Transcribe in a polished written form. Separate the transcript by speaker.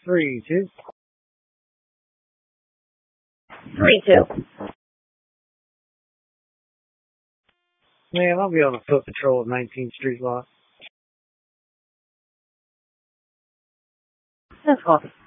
Speaker 1: 3-2.
Speaker 2: 3-2.
Speaker 1: Ma'am, I'll be on a foot patrol of 19th Street lot.
Speaker 2: That's cool.